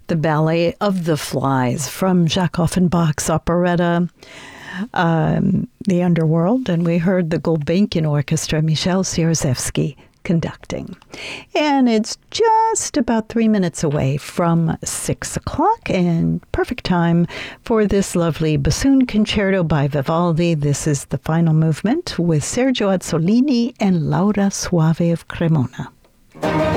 the Ballet of the Flies from Jacques Offenbach's operetta, The Underworld, and we heard the Gulbenkian Orchestra, Michel Sierzewski, conducting. And it's just about 3 minutes away from 6 o'clock, and perfect time for this lovely bassoon concerto by Vivaldi. This is the final movement with Sergio Azzolini and Laura Soave of Cremona.